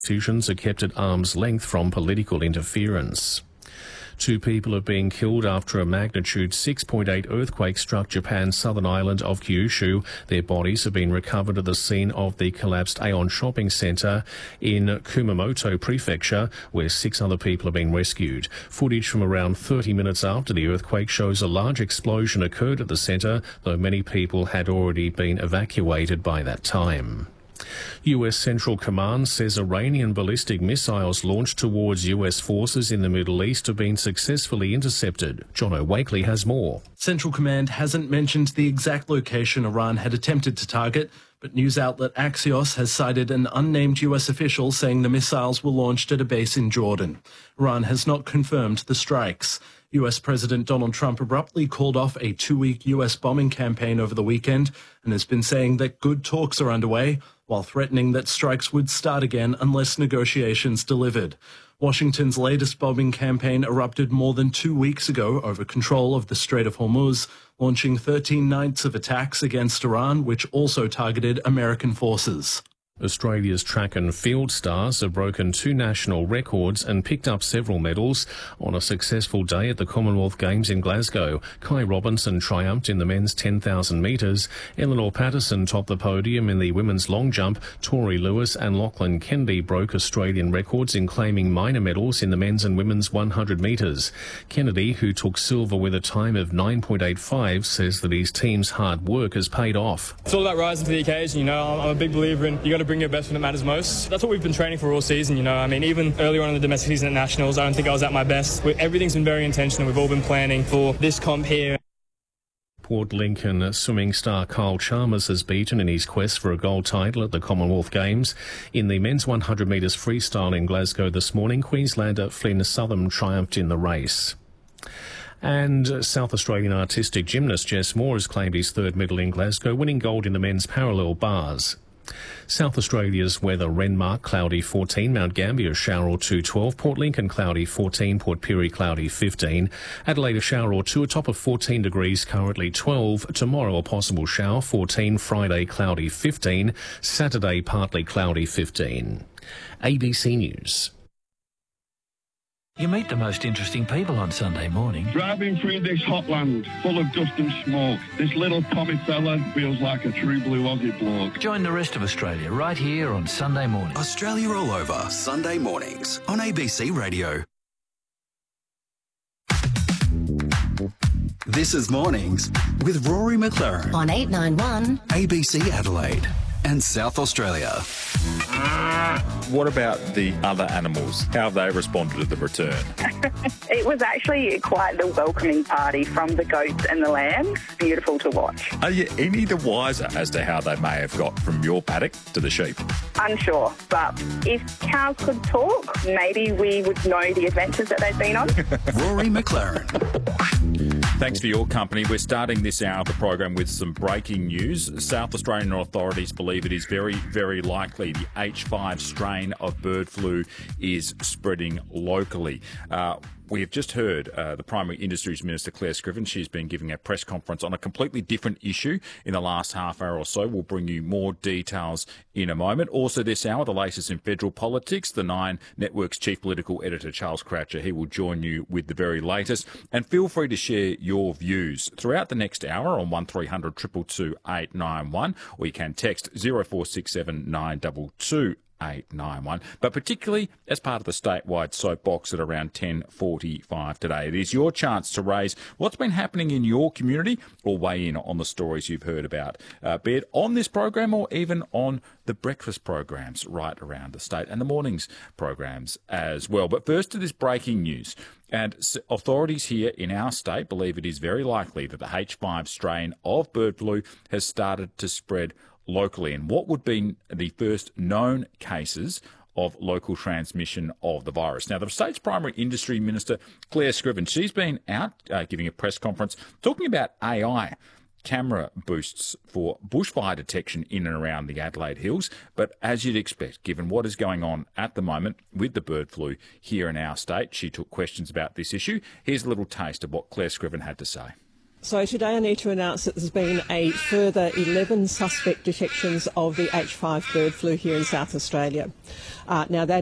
decisions are kept at arm's length from political interference. 2 people have been killed after a magnitude 6.8 earthquake struck Japan's southern island of Kyushu. Their bodies have been recovered at the scene of the collapsed Aeon shopping centre in Kumamoto Prefecture, where 6 other people have been rescued. Footage from around 30 minutes after the earthquake shows a large explosion occurred at the centre, though many people had already been evacuated by that time. US Central Command says Iranian ballistic missiles launched towards US forces in the Middle East have been successfully intercepted. John Wakely has more. Central Command hasn't mentioned the exact location Iran had attempted to target, but news outlet Axios has cited an unnamed US official saying the missiles were launched at a base in Jordan. Iran has not confirmed the strikes. US President Donald Trump abruptly called off a 2-week US bombing campaign over the weekend and has been saying that good talks are underway, while threatening that strikes would start again unless negotiations delivered. Washington's latest bombing campaign erupted more than 2 weeks ago over control of the Strait of Hormuz, launching 13 nights of attacks against Iran, which also targeted American forces. Australia's track and field stars have broken 2 national records and picked up several medals on a successful day at the Commonwealth Games in Glasgow. Kai Robinson triumphed in the men's 10,000 metres. Eleanor Patterson topped the podium in the women's long jump. Tori Lewis and Lachlan Kennedy broke Australian records in claiming minor medals in the men's and women's 100 metres. Kennedy, who took silver with a time of 9.85, says that his team's hard work has paid off. It's all about rising to the occasion. You know, I'm a big believer in you got to bring your best when it matters most. That's what we've been training for all season, you know. I mean, even earlier on in the domestic season at Nationals, I don't think I was at my best. Everything's been very intentional. We've all been planning for this comp here. Port Lincoln swimming star Kyle Chalmers has beaten in his quest for a gold title at the Commonwealth Games. In the men's 100 metres freestyle in Glasgow this morning, Queenslander Flynn Southam triumphed in the race. And South Australian artistic gymnast Jess Moore has claimed his 3rd medal in Glasgow, winning gold in the men's parallel bars. South Australia's weather: Renmark cloudy 14, Mount Gambier shower or 2 12, Port Lincoln cloudy 14, Port Pirie cloudy 15, Adelaide a shower or 2, a top of 14 degrees, currently 12, tomorrow a possible shower 14, Friday cloudy 15, Saturday partly cloudy 15. ABC News. You meet the most interesting people on Sunday morning. Driving through this hot land full of dust and smoke, this little Tommy fella feels like a true blue Aussie bloke. Join the rest of Australia right here on Sunday morning. Australia all over, Sunday mornings on ABC Radio. This is Mornings with Rory McLaren on 891 ABC Adelaide and South Australia. What about the other animals? How have they responded to the return? It was actually quite the welcoming party from the goats and the lambs. Beautiful to watch. Are you any the wiser as to how they may have got from your paddock to the sheep? Unsure, but if cows could talk, maybe we would know the adventures that they've been on. Rory McLaren. Thanks for your company. We're starting this hour of the program with some breaking news. South Australian authorities believe it is very, very likely the H5 strain of bird flu is spreading locally. We have just heard the Primary Industries Minister, Claire Scriven. She's been giving a press conference on a completely different issue in the last half hour or so. We'll bring you more details in a moment. Also this hour, the latest in federal politics. The Nine Network's chief political editor, Charles Croucher, he will join you with the very latest. And feel free to share your views throughout the next hour on 1300 222 891, or you can text 0467 922 891, but particularly as part of the statewide soapbox at around 10:45 today. It is your chance to raise what's been happening in your community or weigh in on the stories you've heard about, be it on this program or even on the breakfast programs right around the state and the mornings programs as well. But first to this breaking news. And authorities here in our state believe it is very likely that the H5 strain of bird flu has started to spread locally, and what would be the first known cases of local transmission of the virus. Now, the state's Primary Industry Minister, Claire Scriven, she's been out giving a press conference talking about AI camera boosts for bushfire detection in and around the Adelaide Hills. But as you'd expect, given what is going on at the moment with the bird flu here in our state, she took questions about this issue. Here's a little taste of what Claire Scriven had to say. So today I need to announce that there's been a further 11 suspect detections of the H5 bird flu here in South Australia. Now that